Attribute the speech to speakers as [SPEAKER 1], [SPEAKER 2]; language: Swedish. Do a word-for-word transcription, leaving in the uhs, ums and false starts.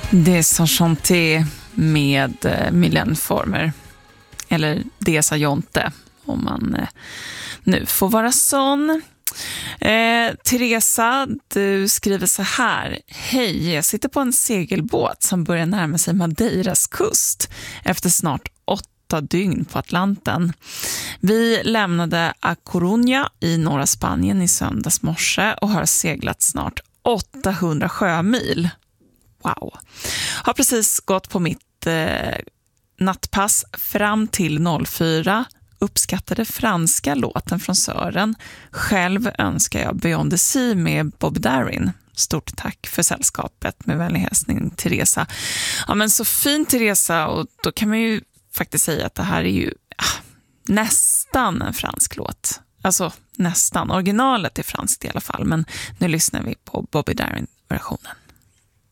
[SPEAKER 1] Des Enchantés med Mylène Farmer. Eller Des Jonte, om man eh, nu får vara sån. Eh, Teresa, du skriver så här: hej, jag sitter på en segelbåt som börjar närma sig Madeiras kust efter snart åtta dygn på Atlanten. Vi lämnade A Coruña i norra Spanien i söndags morse och har seglat snart åttahundra sjömil. Wow. Har precis gått på mitt eh, nattpass fram till noll fyra. Uppskattade franska låten från Sören. Själv önskar jag Beyond the Sea med Bob Darin. Stort tack för sällskapet, med vänlig hälsning Teresa. Ja, men så fint Teresa, och då kan man ju faktiskt säga att det här är ju ah, nästan en fransk låt. Alltså nästan. Originalet är franskt i alla fall, men nu lyssnar vi på Bobby Darin-versionen.